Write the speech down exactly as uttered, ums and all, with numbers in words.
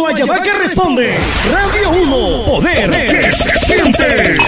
Guayabaca responde. Radio uno, poder que se siente.